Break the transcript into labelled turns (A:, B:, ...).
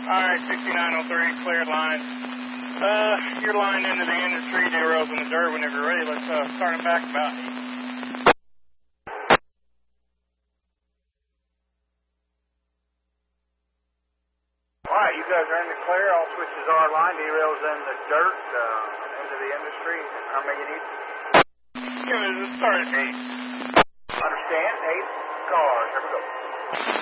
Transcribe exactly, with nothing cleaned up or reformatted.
A: All right, sixty-nine oh three, cleared line. Uh, you're lined into the industry, zeros in the dirt. Whenever you're ready, let's uh, start it back about eight.
B: All right, you guys are in the clear. All switches are lined. Derails in the dirt, uh, into the industry. How many you need?
A: Yeah, let's start at eight.
B: Understand? Eight cars. Here we go.